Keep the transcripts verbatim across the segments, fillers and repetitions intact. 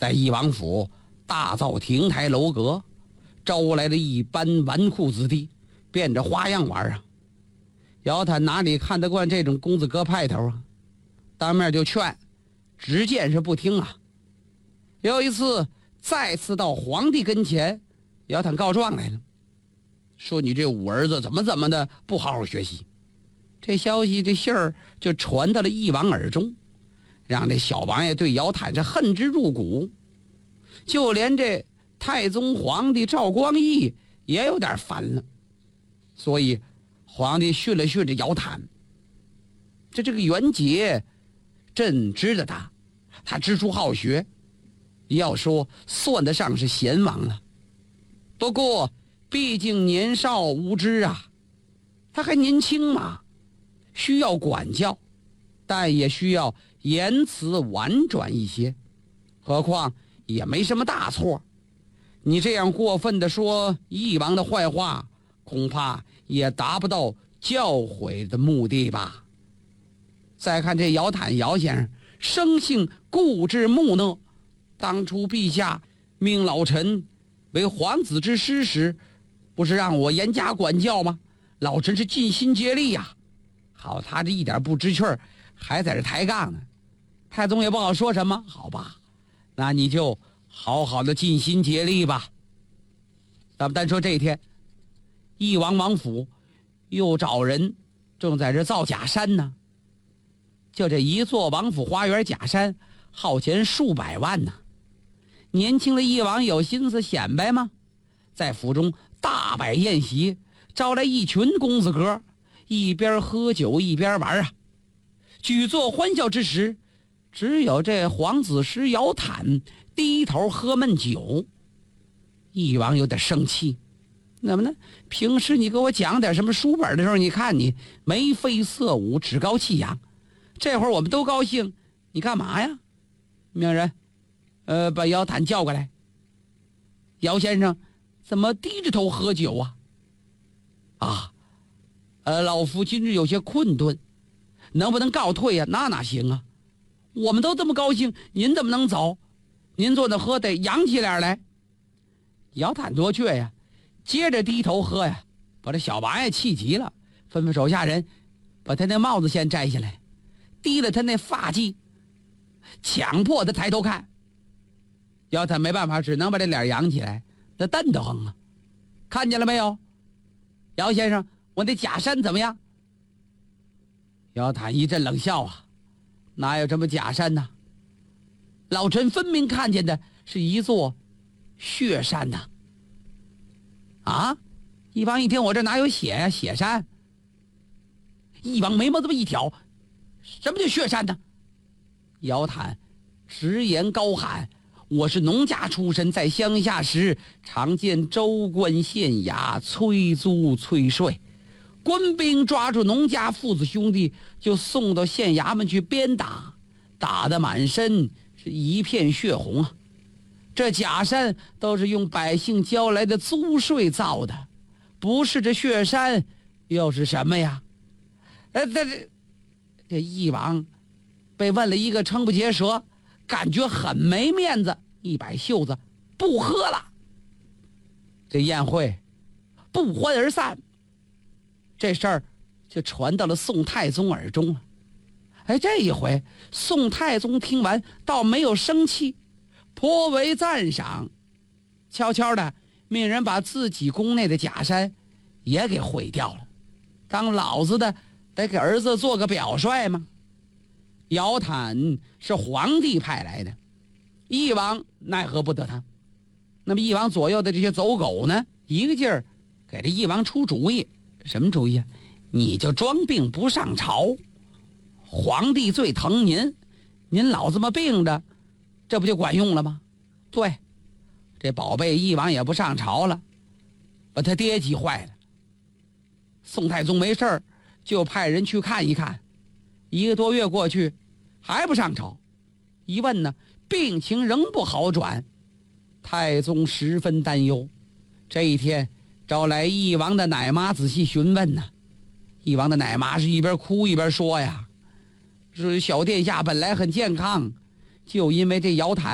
在义王府大造亭台楼阁，招来了一班纨绔子弟，变着花样玩啊。姚坦哪里看得惯这种公子哥派头啊，当面就劝，只见是不听啊。有一次再次到皇帝跟前，姚坦告状来了，说你这五儿子怎么怎么的不好好学习。这消息这信儿就传到了义王耳中，让这小王爷对姚坦是恨之入骨。就连这太宗皇帝赵光义也有点烦了，所以皇帝训了训这姚坦。这这个元节朕知道他，他知书好学，要说算得上是贤王了。不过毕竟年少无知啊，他还年轻嘛，需要管教，但也需要言辞婉转一些。何况也没什么大错，你这样过分的说义王的坏话，恐怕也达不到教诲的目的吧。再看这姚坦姚先生，生性固执木讷，当初陛下命老臣为皇子之师时，不是让我严加管教吗？老臣是尽心竭力呀、啊。好，他这一点不知趣儿，还在这抬杠呢。太宗也不好说什么，好吧，那你就好好的尽心竭力吧。咱们单说这一天，义王王府又找人正在这造假山呢。就这一座王府花园假山，耗钱数百万呢。年轻的义王有心思显摆吗？在府中大摆宴席，招来一群公子哥，一边喝酒一边玩啊。举座欢笑之时，只有这皇子师姚坦低头喝闷酒。义王有点生气，怎么呢？平时你给我讲点什么书本的时候，你看你眉飞色舞，趾高气扬，这会儿我们都高兴，你干嘛呀？命人呃，把姚坦叫过来。姚先生怎么低着头喝酒啊？啊，呃，老夫今日有些困顿，能不能告退呀、啊？那哪行啊？我们都这么高兴，您怎么能走？您坐那喝得扬起脸来。姚坦多倔呀，接着低头喝呀，把这小王爷气急了，吩咐手下人把他那帽子先摘下来，提了他那发髻，强迫他抬头看。姚坦没办法，只能把这脸扬起来，那瞪得慌啊！看见了没有，姚先生，我那假山怎么样？姚坦一阵冷笑啊，哪有这么假山呢？老臣分明看见的是一座血山呐！啊！义王一听，我这哪有血呀、啊？血山！义王眉毛这么一挑，什么叫血山呢？姚坦直言高喊：我是农家出身，在乡下时常见州官县衙催租催税，官兵抓住农家父子兄弟，就送到县衙门去鞭打，打得满身是一片血红啊！这假山都是用百姓交来的租税造的，不是这血山又是什么呀？呃，这这这义王被问了一个瞠不结舌，感觉很没面子，一摆袖子，不喝了。这宴会不欢而散。这事儿就传到了宋太宗耳中了。哎，这一回宋太宗听完倒没有生气，颇为赞赏，悄悄的命人把自己宫内的假山也给毁掉了。当老子的得给儿子做个表率吗？姚坦是皇帝派来的，义王奈何不得他。那么义王左右的这些走狗呢，一个劲儿给这义王出主意。什么主意啊？你就装病不上朝，皇帝最疼您，您老这么病着，这不就管用了吗？对，这宝贝义王也不上朝了，把他爹急坏了。宋太宗没事儿就派人去看一看，一个多月过去还不上朝，一问呢，病情仍不好转。太宗十分担忧，这一天招来义王的奶妈仔细询问呢。义王的奶妈是一边哭一边说呀，说小殿下本来很健康，就因为这姚坦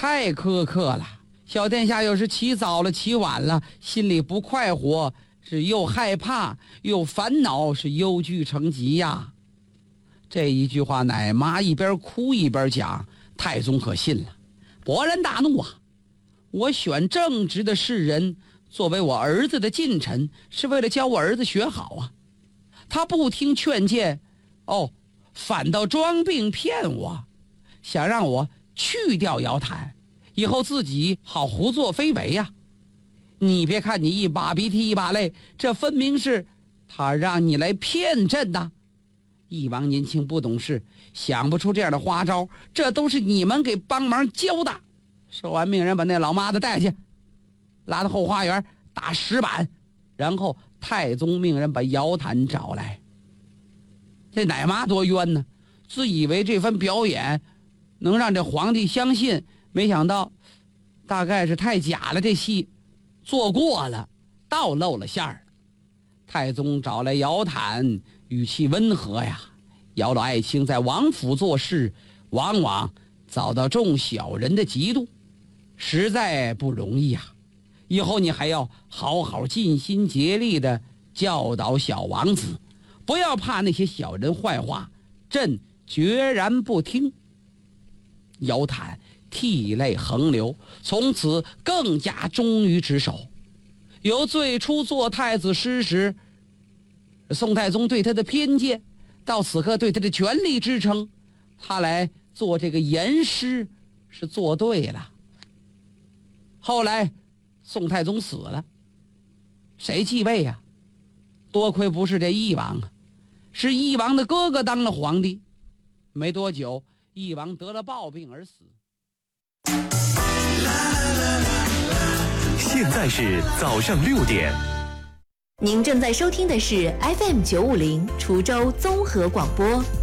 太苛刻了。小殿下要是起早了起晚了，心里不快活，是又害怕又烦恼，是忧惧成疾呀。这一句话奶妈一边哭一边讲，太宗可信了，勃然大怒啊！我选正直的士人作为我儿子的近臣，是为了教我儿子学好啊。他不听劝诫，哦，反倒装病骗我，想让我去掉姚坦，以后自己好胡作非为呀。你别看你一把鼻涕一把泪，这分明是他让你来骗朕的。翼王年轻不懂事，想不出这样的花招，这都是你们给帮忙教的。说完，命人把那老妈子带去，拉到后花园打石板，然后太宗命人把姚坦找来。这奶妈多冤呢，自以为这番表演能让这皇帝相信，没想到大概是太假了，这戏做过了，倒露了馅儿。太宗找来姚坦，语气温和呀，姚老爱卿在王府做事，往往遭到众小人的嫉妒，实在不容易啊。以后你还要好好尽心竭力的教导小王子，不要怕那些小人坏话，朕决然不听。姚坦涕泪横流，从此更加忠于职守。由最初做太子师时宋太宗对他的偏见，到此刻对他的全力支撑，他来做这个严师是做对了。后来宋太宗死了，谁继位呀？多亏不是这翼王啊，是翼王的哥哥当了皇帝。没多久，翼王得了暴病而死。 现在是早上六点。 您正在收听的是 F M 九五零滁州综合广播。